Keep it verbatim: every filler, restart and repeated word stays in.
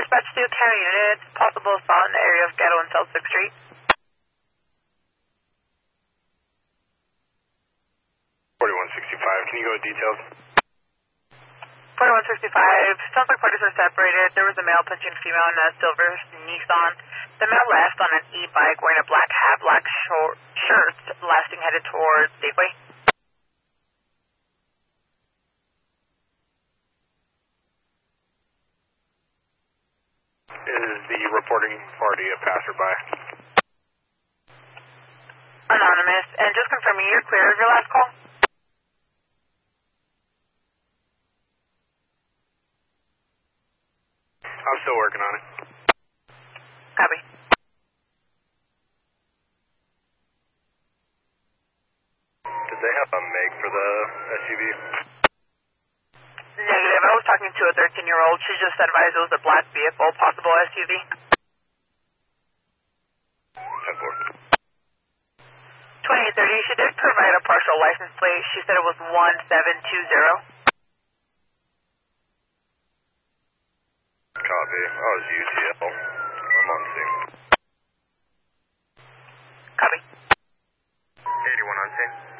Dispatch to County units, possible assault in the area of Ghetto and South sixth Street. forty-one sixty-five, can you go with details? forty-one sixty-five, sounds like parties are separated. There was a male punching a female in a silver Nissan. The male left on an e-bike wearing a black hat, black short shirt, lasting headed towards Safeway. Is the reporting party a passerby? Anonymous, and just confirming you're clear of your last call? I'm still working on it. Copy. Did they have a make for the S U V? Negative. I was talking to a thirteen-year-old. She just advised it was a black vehicle, possible S U V. ten four. twenty-eight thirty, she did provide a partial license plate. She said it was one seven two zero. Copy. I was U T L. I'm on scene. Copy. eighty-one on scene.